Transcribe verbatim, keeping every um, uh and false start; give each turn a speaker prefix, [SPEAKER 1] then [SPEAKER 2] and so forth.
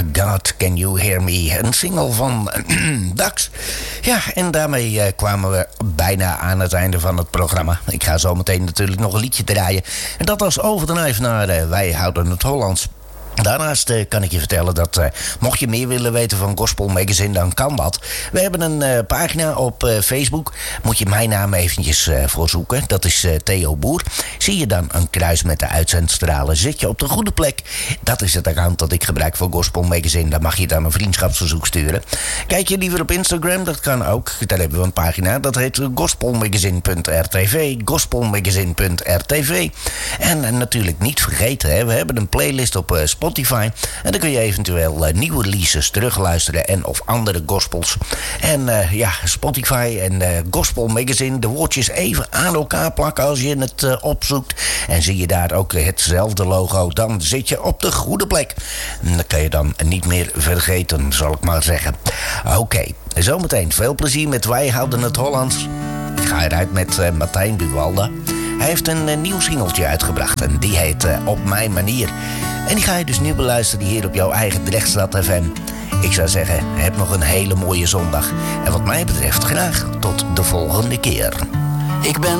[SPEAKER 1] God, Can You Hear Me? Een single van Dax. Ja, en daarmee uh, kwamen we bijna aan het einde van het programma. Ik ga zo meteen natuurlijk nog een liedje draaien. En dat was Overdrive naar uh, Wij Houden Het Hollands. Daarnaast uh, kan ik je vertellen dat uh, mocht je meer willen weten van Gospel Magazine, dan kan dat. We hebben een uh, pagina op uh, Facebook. Moet je mijn naam eventjes uh, voor zoeken. Dat is uh, Theo Boer. Zie je dan een kruis met de uitzendstralen. Zit je op de goede plek. Dat is het account dat ik gebruik voor Gospel Magazine. Dan mag je dan een vriendschapsverzoek sturen. Kijk je liever op Instagram, dat kan ook. Daar hebben we een pagina. Dat heet gospelmagazine punt r t v. gospelmagazine punt r t v. En uh, natuurlijk niet vergeten, hè, we hebben een playlist op uh, Spotify. En dan kun je eventueel uh, nieuwe releases terugluisteren en of andere gospels. En uh, ja, Spotify en uh, Gospel Magazine, de woordjes even aan elkaar plakken als je het uh, opzoekt. En zie je daar ook hetzelfde logo, dan zit je op de goede plek. En dat kan je dan niet meer vergeten, zal ik maar zeggen. Oké, okay, zometeen veel plezier met Wij Houden Het Hollands. Ik ga eruit met uh, Martijn Buwalda. Hij heeft een uh, nieuw singeltje uitgebracht en die heet uh, Op Mijn Manier. En die ga je dus nu beluisteren hier op jouw eigen Drechtstad F M. Ik zou zeggen, heb nog een hele mooie zondag. En wat mij betreft graag tot de volgende keer.
[SPEAKER 2] Ik ben